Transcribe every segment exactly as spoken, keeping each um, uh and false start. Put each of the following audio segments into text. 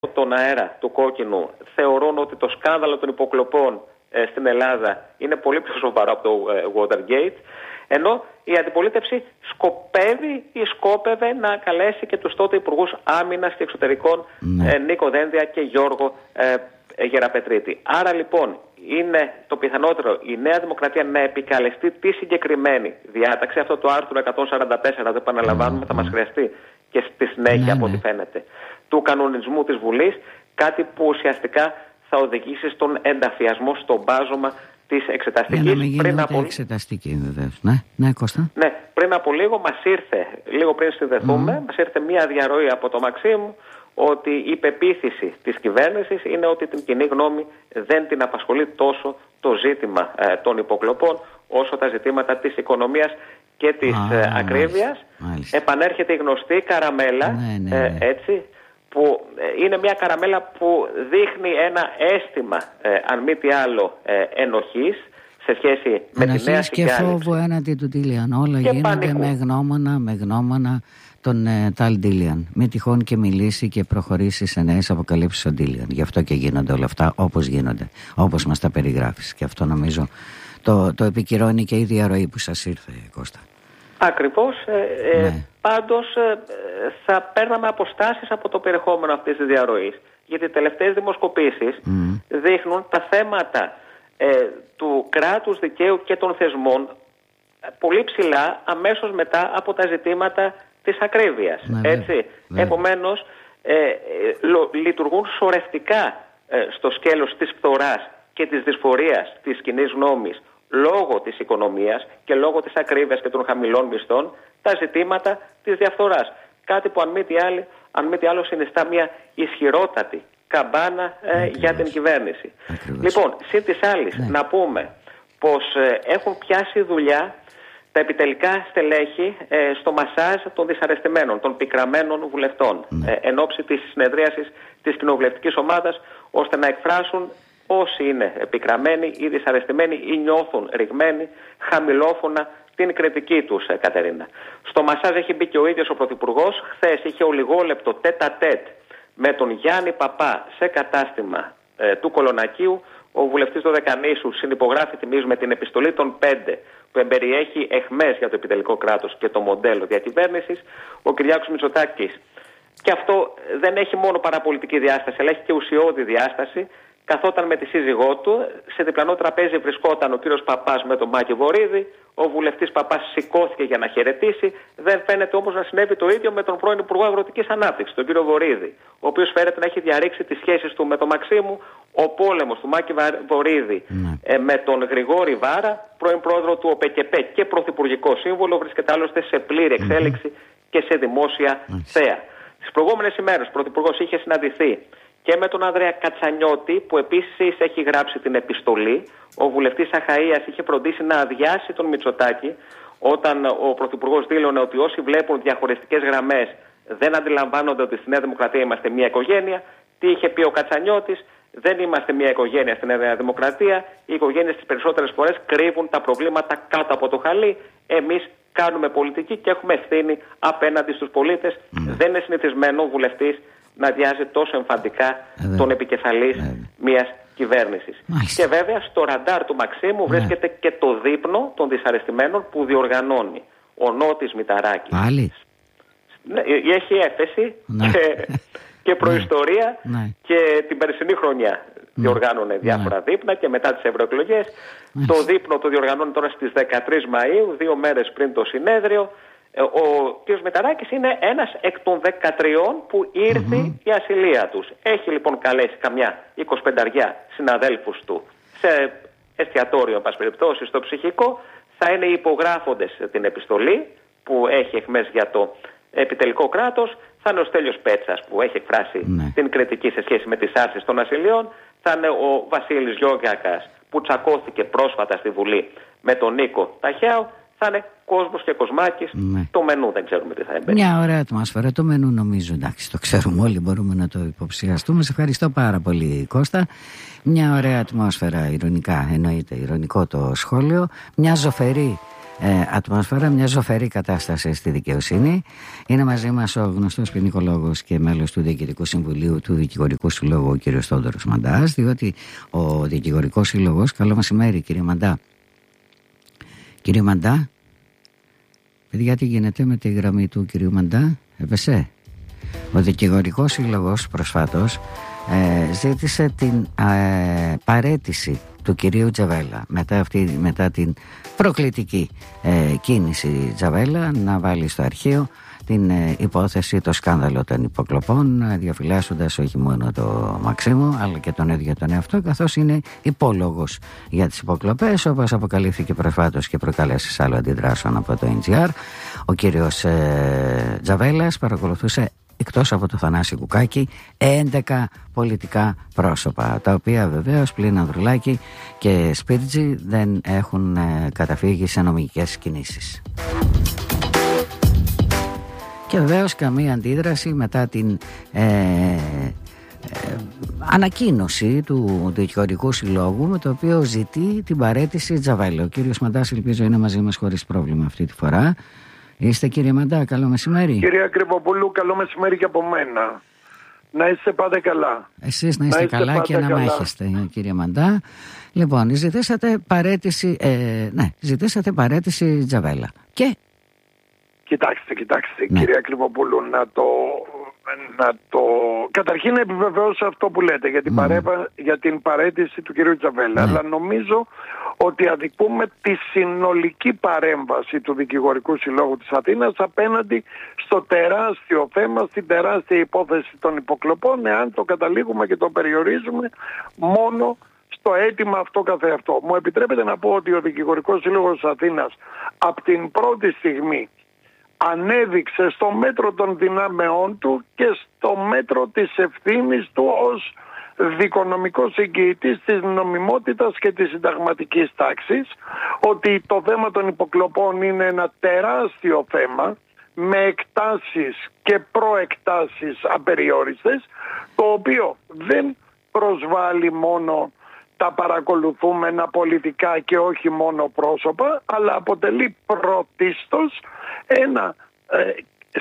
τον αέρα του κόκκινου θεωρούν ότι το σκάνδαλο των υποκλοπών ε, στην Ελλάδα είναι πολύ πιο σοβαρό από το ε, Watergate, ενώ η αντιπολίτευση σκοπεύει ή σκόπευε να καλέσει και τους τότε υπουργούς άμυνας και εξωτερικών ναι. ε, Νίκο Δένδια και Γιώργο ε, ε, Γεραπετρίτη. Άρα λοιπόν είναι το πιθανότερο η Νέα Δημοκρατία να επικαλεστεί τη συγκεκριμένη διάταξη, αυτό το άρθρο εκατόν σαράντα τέσσερα, δεν επαναλαμβάνουμε, mm. θα μας χρειαστεί και στη συνέχεια ναι, από ό,τι φαίνεται, του κανονισμού της Βουλής, κάτι που ουσιαστικά θα οδηγήσει στον ενταφιασμό, στον μπάζωμα της εξεταστικής. Για να μην πριν από... εξεταστική βεβαίως. Ναι, ναι, Κώστα. Ναι, πριν από λίγο μας ήρθε, λίγο πριν συνδεθούμε, mm. μας ήρθε μία διαρροή από το Μαξίμου ότι η πεποίθηση της κυβέρνησης είναι ότι την κοινή γνώμη δεν την απασχολεί τόσο το ζήτημα ε, των υποκλοπών όσο τα ζητήματα της οικονομίας και της ah, ε, ακρίβειας. Μάλιστα. Επανέρχεται η γνωστή καραμέλα, ναι, ναι, ναι. Ε, έτσι, που είναι μια καραμέλα που δείχνει ένα αίσθημα, ε, αν μη τι άλλο, ε, ενοχής σε σχέση με ενοχής τη νέα και φόβο έναντι του Ντίλιαν. Όλα και γίνονται πανικού. με γνώμονα, με γνώμονα τον ε, Ταλ Ντίλιαν. Μη τυχόν και μιλήσει και προχωρήσει σε νέες αποκαλύψεις ο Ντίλιαν. Γι' αυτό και γίνονται όλα αυτά όπως γίνονται, όπως μας τα περιγράφεις. Και αυτό νομίζω το, το επικυρώνει και η διαρροή που σας ήρθε, Κώστα. Ακριβώς. Ε, ναι. ε, πάντως ε, θα παίρναμε αποστάσεις από το περιεχόμενο αυτής της διαρροής. Γιατί οι τελευταίες δημοσκοπήσεις mm. δείχνουν τα θέματα ε, του κράτους δικαίου και των θεσμών πολύ ψηλά αμέσως μετά από τα ζητήματα της ακρίβειας. Ναι, έτσι. Ναι. Επομένως ε, ε, λειτουργούν σωρευτικά ε, στο σκέλος της φθοράς και της δυσφορίας της κοινής γνώμης λόγω της οικονομίας και λόγω της ακρίβειας και των χαμηλών μισθών τα ζητήματα της διαφθοράς. Κάτι που αν μη τι άλλο, αν μη τι άλλο συνιστά μια ισχυρότατη καμπάνα ε, για την κυβέρνηση. Ακριβώς. Λοιπόν, συν της άλλης ναι. να πούμε πως ε, έχουν πιάσει δουλειά τα επιτελικά στελέχη ε, στο μασάζ των δυσαρεστημένων, των πικραμένων βουλευτών ναι. ε, εν ώψη της συνεδρίασης της κοινοβουλευτικής ομάδας, ώστε να εκφράσουν όσοι είναι επικραμμένοι ή δυσαρεστημένοι ή νιώθουν ρηγμένοι χαμηλόφωνα την κριτική τους, ε, Κατερίνα. Στο μασάζ έχει μπει και ο ίδιος ο Πρωθυπουργός. Χθες είχε ολιγόλεπτο τέτα τέτ με τον Γιάννη Παπά σε κατάστημα ε, του Κολονακίου. Ο βουλευτής Δωδεκανήσου συνυπογράφει, θυμίζουμε, την επιστολή των πέντε που εμπεριέχει εχμές για το επιτελικό κράτος και το μοντέλο διακυβέρνησης. Ο Κυριάκος Μητσοτάκης. Και αυτό δεν έχει μόνο παραπολιτική διάσταση, αλλά έχει και ουσιώδη διάσταση. Καθόταν με τη σύζυγό του, σε διπλανό τραπέζι βρισκόταν ο κύριος Παπάς με τον Μάκη Βορίδη, ο βουλευτής Παπάς σηκώθηκε για να χαιρετήσει, δεν φαίνεται όμως να συνέβη το ίδιο με τον πρώην Υπουργό Αγροτικής Ανάπτυξης, τον κύριο Βορίδη, ο οποίος φαίνεται να έχει διαρρήξει τις σχέσεις του με τον Μαξίμου, ο πόλεμος του Μάκη Βορίδη mm. ε, με τον Γρηγόρη Βάρα, πρώην πρόεδρο του ΟΠΕΚΕΠΕ και πρωθυπουργικό σύμβολο, βρίσκεται άλλωστε σε πλήρη εξέλιξη mm-hmm. και σε δημόσια mm. θέα. Τις προηγούμενες ημέρες ο πρωθυπουργός είχε συναντηθεί και με τον Ανδρέα Κατσανιώτη, που επίσης έχει γράψει την επιστολή. Ο βουλευτής Αχαΐας είχε φροντίσει να αδειάσει τον Μητσοτάκη όταν ο πρωθυπουργός δήλωνε ότι όσοι βλέπουν διαχωριστικές γραμμές δεν αντιλαμβάνονται ότι στη Νέα Δημοκρατία είμαστε μια οικογένεια. Τι είχε πει ο Κατσανιώτης? Δεν είμαστε μια οικογένεια στη Νέα Δημοκρατία. Οι οικογένειες τις περισσότερες φορές κρύβουν τα προβλήματα κάτω από το χαλί. Εμείς κάνουμε πολιτική και έχουμε ευθύνη απέναντι στους πολίτες. Mm. Δεν είναι συνηθισμένο ο βουλευτής να αδειάζει τόσο εμφαντικά ε, τον επικεφαλής ε, μιας κυβέρνησης. Μάλιστα. Και βέβαια στο ραντάρ του Μαξίμου ναι. βρίσκεται και το δείπνο των δυσαρεστημένων που διοργανώνει ο Νότης Μηταράκης. Πάλι. Ναι, έχει έφεση ναι. και, και προϊστορία ναι. και την περσινή χρονιά ναι. διοργάνωνε διάφορα ναι. δείπνα και μετά τις ευρωεκλογές. Το δείπνο το διοργανώνει τώρα στις δεκατρείς Μαΐου, δύο μέρες πριν το συνέδριο. Ο κ. Μηταράκης είναι ένας εκ των δεκατριών που ήρθε mm-hmm. η ασυλία τους. Έχει λοιπόν καλέσει καμιά εικοσιπενταριά συναδέλφους του σε εστιατόριο, εν πάση περιπτώσει, στο Ψυχικό. Θα είναι οι υπογράφοντες την επιστολή που έχει εχμές για το επιτελικό κράτος. Θα είναι ο Στέλιος Πέτσας που έχει εκφράσει mm-hmm. την κριτική σε σχέση με τις άρσεις των ασυλιών. Θα είναι ο Βασίλης Γιώργακας που τσακώθηκε πρόσφατα στη Βουλή με τον Νίκο Ταχιάου. Θα είναι Κόσμος και Κοσμάκης. Ναι. Το μενού δεν ξέρουμε τι θα έμπαινε. Μια ωραία ατμόσφαιρα. Το μενού νομίζω, εντάξει, το ξέρουμε όλοι, μπορούμε να το υποψιαστούμε. Σε ευχαριστώ πάρα πολύ, Κώστα. Μια ωραία ατμόσφαιρα, ειρωνικά εννοείται, ειρωνικό το σχόλιο. Μια ζωφερή ε, ατμόσφαιρα, μια ζωφερή κατάσταση στη δικαιοσύνη. Είναι μαζί μας ο γνωστός ποινικολόγος και μέλος του Διοικητικού Συμβουλίου του Δικηγορικού Συλλόγου, ο κ. Θόδωρος Μαντάς, διότι ο Δικηγορικός Σύλλογος... Καλό μεσημέρι, κύριε Μαντά. Κύριε Μαντά, παιδιά, τι γίνεται με τη γραμμή του κυρίου Μαντά? Έπεσε. Ο Δικηγορικός Σύλλογος προσφάτως ε, ζήτησε την ε, παραίτηση του κυρίου Τζαβέλα μετά, αυτή, μετά την προκλητική ε, κίνηση Τζαβέλα να βάλει στο αρχείο την ε, υπόθεση, το σκάνδαλο των υποκλοπών, ε, διαφυλάσσοντας όχι μόνο το Μαξίμου αλλά και τον ίδιο τον εαυτό, καθώς είναι υπόλογος για τις υποκλοπές, όπως αποκαλύφθηκε προσφάτως και προκαλέσει άλλο αντιδράσεων από το εν τζι αρ. Ο κύριος ε, Τζαβέλας παρακολουθούσε, εκτός από το Θανάση Κουκάκη, έντεκα πολιτικά πρόσωπα, τα οποία βεβαίως πλην Ανδρουλάκη και Σπίρτζη δεν έχουν ε, καταφύγει σε νομικές κινήσεις. Και βεβαίως καμία αντίδραση μετά την ε, ε, ανακοίνωση του Δικηγορικού Συλλόγου, με το οποίο ζητεί την παραίτηση Τζαβέλα. Ο κύριος Μαντάς, ελπίζω, είναι μαζί μας χωρίς πρόβλημα αυτή τη φορά. Είστε, κύριε Μαντά? Καλό μεσημέρι. Κύριε Κρυβοπούλου, καλό μεσημέρι και από μένα. Να είστε πάντα καλά. Εσείς να είστε, να είστε καλά και να μάχεστε, κύριε Μαντά. Λοιπόν, ζητήσατε παραίτηση, ε, ναι, ζητήσατε παραίτηση Τζαβέλα. Και... Κοιτάξτε, κοιτάξτε, ναι. Κύριε Κρυβοπούλου, να το... Να το... Καταρχήν να επιβεβαιώσω αυτό που λέτε για την, mm. παρέβα... για την παραίτηση του κυρίου Τζαβέλα. Mm. Αλλά νομίζω ότι αδικούμε τη συνολική παρέμβαση του Δικηγορικού Συλλόγου της Αθήνας απέναντι στο τεράστιο θέμα, στην τεράστια υπόθεση των υποκλοπών, εάν το καταλήγουμε και το περιορίζουμε μόνο στο αίτημα αυτό καθεαυτό. Μου επιτρέπετε να πω ότι ο Δικηγορικός Σύλλογος της Αθήνας από την πρώτη στιγμή ανέδειξε στο μέτρο των δυνάμεών του και στο μέτρο της ευθύνης του ως δικονομικός εγγυητής της νομιμότητας και της συνταγματικής τάξης, ότι το θέμα των υποκλοπών είναι ένα τεράστιο θέμα με εκτάσεις και προεκτάσεις απεριόριστες, το οποίο δεν προσβάλλει μόνο τα παρακολουθούμενα πολιτικά και όχι μόνο πρόσωπα, αλλά αποτελεί πρωτίστως ένα ε,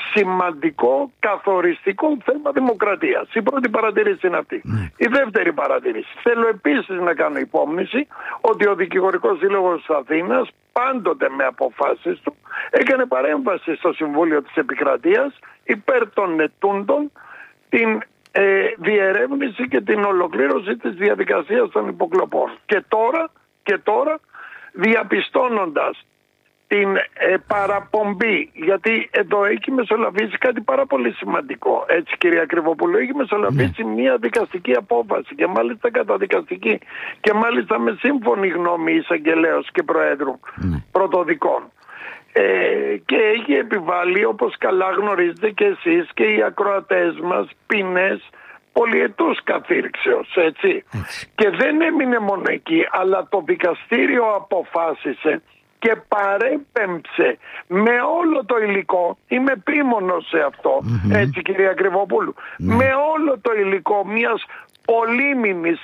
σημαντικό, καθοριστικό θέμα δημοκρατίας. Η πρώτη παρατήρηση είναι αυτή. Mm. Η δεύτερη παρατήρηση. Θέλω επίσης να κάνω υπόμνηση ότι ο Δικηγορικός Σύλλογος της Αθήνας πάντοτε με αποφάσεις του έκανε παρέμβαση στο Συμβούλιο της Επικρατείας υπέρ των ετούντων την ε, διερεύνηση και την ολοκλήρωση της διαδικασίας των υποκλοπών. Και τώρα, και τώρα διαπιστώνοντας την ε, παραπομπή, γιατί εδώ έχει μεσολαβήσει κάτι πάρα πολύ σημαντικό, έτσι κυρία Κρυβοπούλου, έχει μεσολαβήσει ναι. μια δικαστική απόφαση και μάλιστα καταδικαστική και μάλιστα με σύμφωνη γνώμη εισαγγελέως και προέδρου ναι. πρωτοδικών. Ε, και έχει επιβάλει, όπως καλά γνωρίζετε και εσείς και οι ακροατές μας, ποινές πολυετούς καθήρξεως, έτσι. έτσι. Και δεν έμεινε μόνο εκεί, αλλά το δικαστήριο αποφάσισε και παρέπεμψε με όλο το υλικό, είμαι επίμονος σε αυτό, mm-hmm. έτσι κυρία Κρυβοπούλου, mm-hmm. με όλο το υλικό μιας πολύμηνης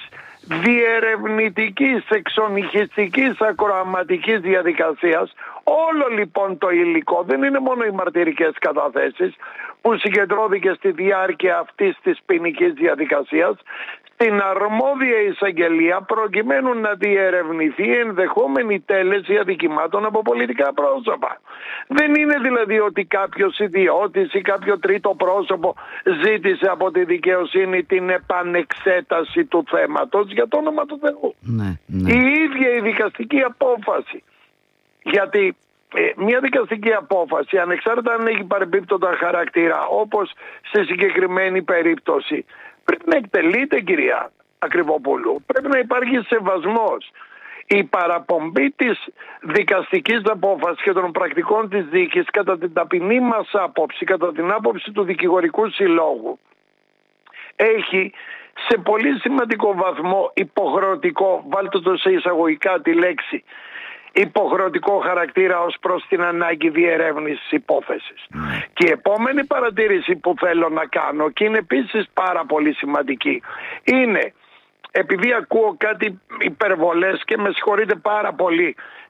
διερευνητικής, εξονυχιστικής, ακροαματικής διαδικασίας. Όλο λοιπόν το υλικό, δεν είναι μόνο οι μαρτυρικές καταθέσεις που συγκεντρώθηκε στη διάρκεια αυτής της ποινικής διαδικασίας, στην αρμόδια εισαγγελία προκειμένου να διερευνηθεί ενδεχόμενη τέλεση αδικημάτων από πολιτικά πρόσωπα. Δεν είναι δηλαδή ότι κάποιος ιδιώτης ή κάποιο τρίτο πρόσωπο ζήτησε από τη δικαιοσύνη την επανεξέταση του θέματος, για το όνομα του Θεού. Ναι, ναι. Η ίδια η δικαστική απόφαση. Γιατί ε, μια δικαστική απόφαση, ανεξάρτητα αν έχει παρεμπίπτοντα χαρακτήρα, όπως σε συγκεκριμένη περίπτωση, πρέπει να εκτελείται, κυρία Ακριβοπούλου. Πρέπει να υπάρχει σεβασμός. Η παραπομπή της δικαστικής απόφασης και των πρακτικών της δίκης, κατά την ταπεινή μας άποψη, κατά την άποψη του Δικηγορικού Συλλόγου, έχει σε πολύ σημαντικό βαθμό υποχρεωτικό, βάλτε το σε εισαγωγικά τη λέξη, υποχρεωτικό χαρακτήρα ως προς την ανάγκη διερεύνησης υπόθεσης. Mm. Και η επόμενη παρατήρηση που θέλω να κάνω, και είναι επίσης πάρα πολύ σημαντική, είναι, επειδή ακούω κάτι υπερβολές και με συγχωρείτε πάρα πολύ,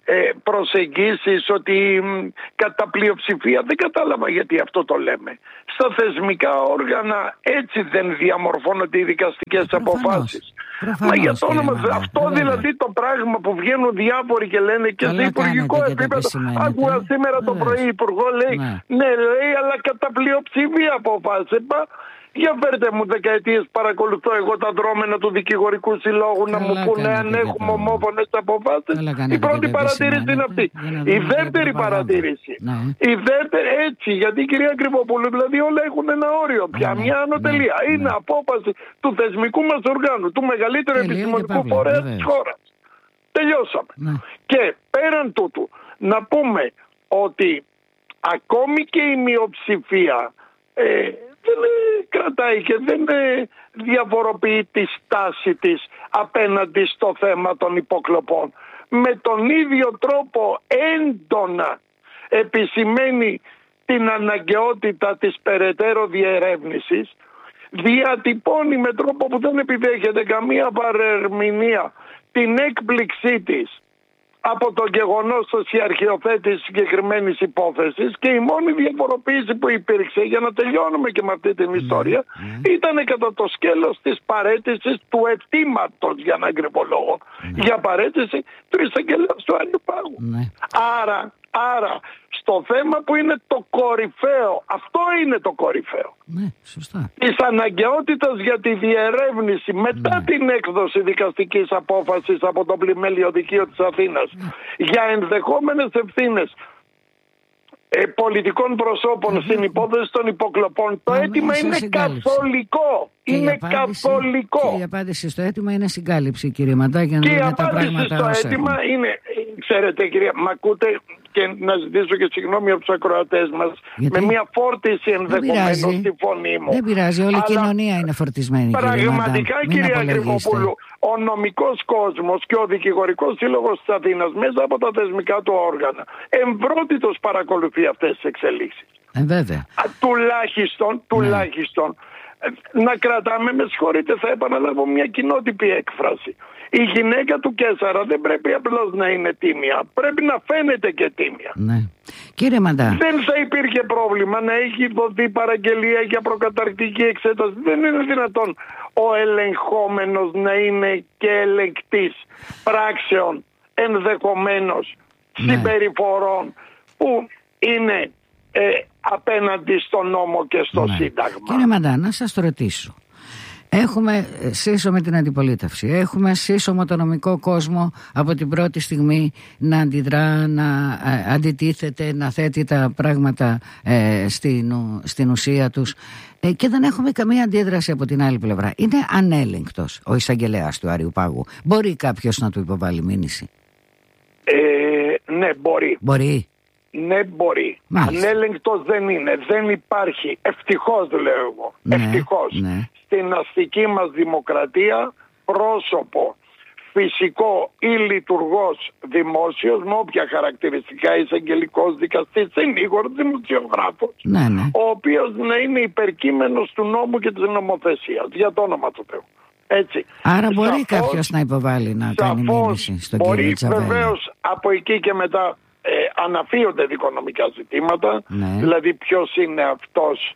ε, προσεγγίσεις ότι μ, κατά πλειοψηφία, δεν κατάλαβα γιατί αυτό το λέμε. Στα θεσμικά όργανα έτσι δεν διαμορφώνονται οι δικαστικές αποφάσεις. Προφανώς, Μα για το όνομα κύριε Μαντά, αυτό βέβαια. Δηλαδή το πράγμα που βγαίνουν διάφοροι και λένε και Καλά σε υπουργικό κάνετε και το επίπεδο. επισημαίνετε. Άκουγα σήμερα το Βεβαίως. πρωί υπουργό λέει Ναι. ναι, λέει, αλλά κατά πλειοψηφία αποφάσισε. Για φέρτε μου δεκαετίες παρακολουθώ εγώ τα δρόμενα του δικηγορικού συλλόγου. Καλά να μου πούνε κάνετε αν και έχουμε το- ομόφωνες αποφάσεις. Καλά κάνετε Η πρώτη και το παρατήρηση είναι αυτή. επισημαίνετε, για να Η δούμε και δεύτερη την προπαγάνδα. παρατήρηση. Ναι. Η δεύτερη, έτσι, γιατί η κυρία Κρυβοπούλου, δηλαδή όλα έχουν ένα όριο πια, Ναι, μια ανωτελεία. ναι, Είναι ναι. απόφαση του θεσμικού μας οργάνου, του μεγαλύτερου Τελείω και επιστημονικού παύλα, φορέα βεβαίως. της χώρας. Τελειώσαμε. Ναι. Και πέραν τούτου, να πούμε ότι ακόμη και η μειοψηφία ε, δεν ε, κρατάει και δεν ε, διαφοροποιεί τη στάση της απέναντι στο θέμα των υποκλοπών. Με τον ίδιο τρόπο έντονα επισημαίνει την αναγκαιότητα της περαιτέρω διερεύνησης, διατυπώνει με τρόπο που δεν επιδέχεται καμία παρερμηνία την έκπληξή της από το γεγονός της αρχαιοθέτησης συγκεκριμένης υπόθεσης, και η μόνη διαφοροποίηση που υπήρξε, για να τελειώνουμε και με αυτή την ιστορία, ήταν κατά το σκέλος της παραίτησης του αιτήματος, για έναν ακριβό λόγο, για παραίτηση του εισαγγελέου του Άριου Πάγου. Ναι. Άρα, άρα, στο θέμα που είναι το κορυφαίο, αυτό είναι το κορυφαίο, Ναι, σωστά. της αναγκαιότητας για τη διερεύνηση μετά Ναι. την έκδοση δικαστικής απόφασης από το πλημέλιο δικείο της Αθήνας για ενδεχόμενες ευθύνες ε, πολιτικών προσώπων στην υπόθεση των υποκλοπών, το Πάμε αίτημα σε είναι συγκάλυψη. καθολικό. Και η Είναι απάντηση- καθολικό. Και η απάντηση στο αίτημα είναι συγκάλυψη, κύριε Μαντά, για να Και η δούμε τα απάντηση πράγματα στο όσα αίτημα έχουν. είναι, ξέρετε κυρία, μ' ακούτε, και να ζητήσω και συγγνώμη από τους ακροατές μας, Γιατί? με μια φόρτιση ενδεχομένως πειράζει. στη φωνή μου. Δεν πειράζει, όλη η Αλλά κοινωνία είναι φορτισμένη, κύριε Μαντά. πραγματικά, Μην κυρία απολογίστε. Κρυβοπούλου, ο νομικός κόσμος και ο δικηγορικός σύλλογος της Αθήνας μέσα από τα θεσμικά του όργανα εμβρότητος παρακολουθεί αυτές τις εξελίξεις. Ε, βέβαια. Α, τουλάχιστον, τουλάχιστον ε, να κρατάμε, με συγχωρείτε, θα επαναλάβω μια κοινότυπη έκφραση. Η γυναίκα του Καίσαρα δεν πρέπει απλώς να είναι τίμια, πρέπει να φαίνεται και τίμια. Ναι. Κύριε Μαντά, Δεν θα υπήρχε πρόβλημα να έχει δοθεί παραγγελία για προκαταρκτική εξέταση. Δεν είναι δυνατόν ο ελεγχόμενος να είναι και ελεγκτής πράξεων ενδεχομένως Ναι. συμπεριφορών που είναι ε, απέναντι στο νόμο και στο ναι. Σύνταγμα. Κύριε Μαντά, να σας το ρωτήσω. Έχουμε σύσσωμη την αντιπολίτευση. Έχουμε σύσσωμο το νομικό κόσμο από την πρώτη στιγμή να αντιδρά, να ε, αντιτίθεται, να θέτει τα πράγματα ε, στην, στην ουσία τους. Ε, και δεν έχουμε καμία αντίδραση από την άλλη πλευρά. Είναι ανέλεγκτος ο εισαγγελέας του Άριου Πάγου. Μπορεί κάποιος να του υποβάλει μήνυση? Ε, ναι, μπορεί. Μπορεί. Ναι, μπορεί. Μάλιστα. Ανέλεγκτος δεν είναι. Δεν υπάρχει. Ευτυχώς λέω εγώ. Ναι, Ευτυχώς. ναι. Στην αστική μας δημοκρατία πρόσωπο φυσικό ή λειτουργός δημόσιος με όποια χαρακτηριστικά, εισαγγελικός, δικαστής, συνήγορος, δημοσιογράφος, Ναι, ναι. ο οποίος να είναι υπερκείμενος του νόμου και της νομοθεσίας, για το όνομα του Θεού. Έτσι. Άρα μπορεί Σαφώς, κάποιος να υποβάλει να κάνει μήνυση στον κύριο μπορεί, Τζαβέλα. βεβαίως από εκεί και μετά ε, αναφύονται δικονομικά ζητήματα, Ναι. δηλαδή ποιος είναι αυτός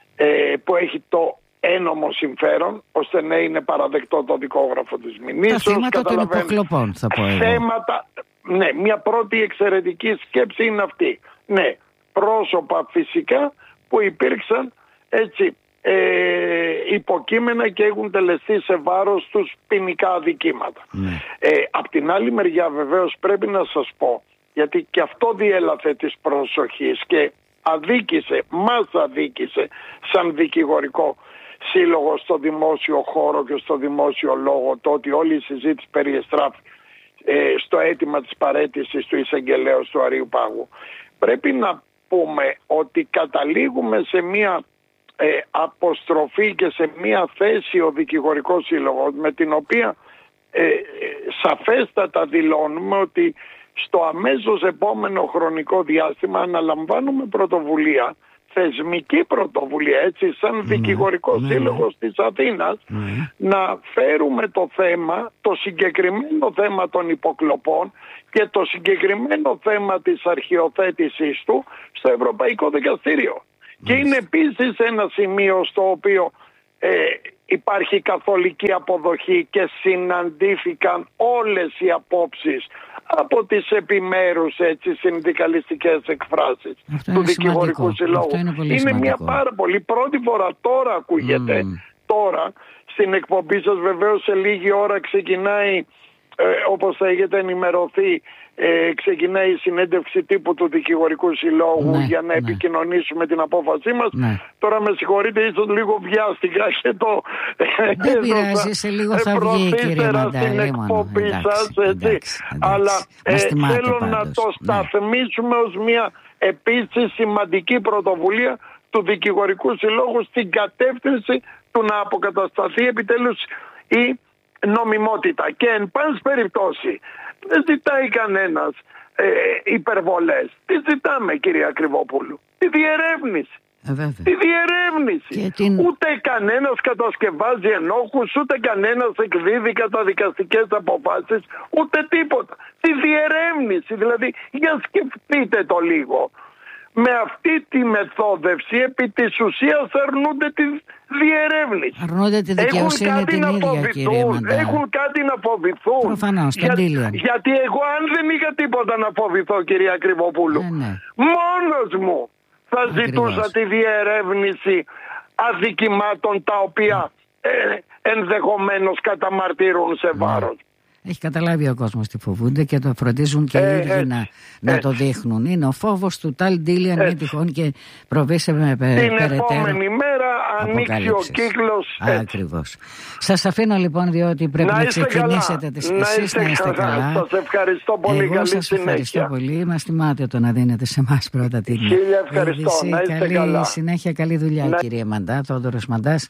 ε, που έχει το ένομο συμφέρον ώστε να είναι παραδεκτό το δικόγραφο της μηνύσεως. Τα θύματα των Καταλαβαίνετε. υποκλοπών, θα πω εγώ. Θέματα, ναι, μια πρώτη εξαιρετική σκέψη είναι αυτή. Ναι, πρόσωπα φυσικά που υπήρξαν έτσι ε, υποκείμενα και έχουν τελεστεί σε βάρος τους ποινικά αδικήματα. Ναι. Ε, απ' την άλλη μεριά βεβαίως πρέπει να σας πω, γιατί και αυτό διέλαθε της προσοχής και αδίκησε, μας αδίκησε σαν δικηγορικό σύλλογο στο δημόσιο χώρο και στο δημόσιο λόγο το ότι όλη η συζήτηση περιεστράφει ε, στο αίτημα της παραίτησης του εισαγγελέου του Αρείου Πάγου. Πρέπει να πούμε ότι καταλήγουμε σε μια ε, αποστροφή και σε μια θέση ο δικηγορικός σύλλογος με την οποία ε, ε, σαφέστατα δηλώνουμε ότι στο αμέσως επόμενο χρονικό διάστημα αναλαμβάνουμε πρωτοβουλία θεσμική πρωτοβουλία, έτσι, σαν mm. δικηγορικό mm. σύλλογος της Αθήνας, mm. να φέρουμε το θέμα, το συγκεκριμένο θέμα των υποκλοπών και το συγκεκριμένο θέμα της αρχιοθέτησής του στο Ευρωπαϊκό Δικαστήριο. Mm. Και είναι επίσης ένα σημείο στο οποίο ε, υπάρχει καθολική αποδοχή και συναντήθηκαν όλες οι απόψεις από τις επιμέρους, έτσι, συνδικαλιστικές εκφράσεις του Δικηγορικού Συλλόγου. Είναι, είναι μια πάρα πολύ, πρώτη φορά τώρα ακούγεται, mm. τώρα στην εκπομπή σας βεβαίως σε λίγη ώρα ξεκινάει, ε, όπως θα έχετε ενημερωθεί, ε, ξεκινάει η συνέντευξη τύπου του Δικηγορικού Συλλόγου, ναι, για να ναι. επικοινωνήσουμε την απόφασή μας. Ναι. Τώρα με συγχωρείτε, ίσως λίγο βιάστηκα και το δεν πειράζει, σε λίγο θα βγει, κύριε Μαντά, στην εκπομπή σας, αλλά ε, θέλω πάντως να το σταθμίσουμε, ναι, ως μια επίσης σημαντική πρωτοβουλία του Δικηγορικού Συλλόγου στην κατεύθυνση του να αποκατασταθεί επιτέλους η νομιμότητα. Και εν πάση περιπτώσει δεν ζητάει κανένας ε, υπερβολές. Τι ζητάμε, κύριε Ακριβόπουλου? Τη διερεύνηση. Ε, τη διερεύνηση. Την... Ούτε κανένας κατασκευάζει ενόχους, ούτε κανένας εκδίδει καταδικαστικές αποφάσεις, ούτε τίποτα. Τη διερεύνηση. Δηλαδή, για σκεφτείτε το λίγο. Με αυτή τη μεθόδευση επί της ουσίας αρνούνται τη διερεύνηση. Αρνούνται τη δικαιοσύνη την ίδια, κύριε Μαντά. Έχουν κάτι να φοβηθούν. Προφανώς, Για, γιατί εγώ αν δεν είχα τίποτα να φοβηθώ, κύριε Ακριβοπούλου, ε, ναι. μόνος μου θα Ακριβώς. ζητούσα τη διερεύνηση αδικημάτων τα οποία ε, ενδεχομένως καταμαρτύρουν σε βάρος. Ναι. Έχει καταλάβει ο κόσμος τι φοβούνται και το φροντίζουν και ε, οι ίδιοι ε, να, να ε, το δείχνουν. Είναι ο φόβος του Ταλ Ντίλιαν, μη τυχόν και προβεί σε με, την επόμενη μέρα ανοίξει ο κύκλος. Ακριβώς. Σας αφήνω λοιπόν, διότι πρέπει να, να ξεκινήσετε τις εσείς να είστε καλά. καλά. Σας ευχαριστώ πολύ. Εγώ σας ευχαριστώ πολύ. Μας τιμάτε το να δίνετε σε εμάς πρώτα την είδηση. Να είστε καλή καλά. Συνέχεια, καλή δουλειά, να... κύριε Μαντά. Θόδωρος Μαντάς,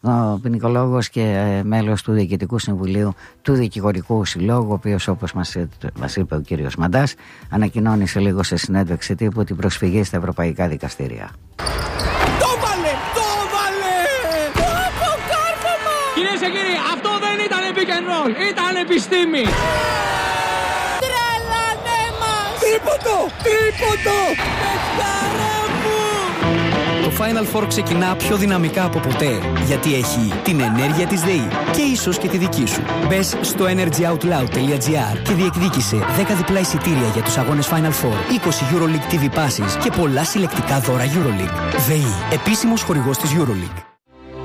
ο ποινικολόγος και μέλος του Διοικητικού Συμβουλίου του Δικηγορικού Συλλόγου, ο οποίος, όπως μας, μας είπε ο κύριος Μαντάς, ανακοινώνει σε λίγο σε συνέντευξη τύπου την προσφυγή στα ευρωπαϊκά δικαστήρια. Το βάλε! Το βάλε! Το κάρφωμα! Κυρίες και κύριοι, αυτό δεν ήταν pick and roll, ήταν επιστήμη! Τρελανέ μας! Τρίποντο! Τρίποντο! Πεχτάρα μου! Το Final Four ξεκινά πιο δυναμικά από ποτέ, γιατί έχει την ενέργεια της ΔΕΗ και ίσως και τη δική σου. Μπες στο energyoutloud τελεία gr και διεκδίκησε δέκα διπλά εισιτήρια για τους αγώνες Final Four, είκοσι EuroLeague τι βι Passes και πολλά συλλεκτικά δώρα EuroLeague. ΔΕΗ, επίσημος χορηγός της EuroLeague.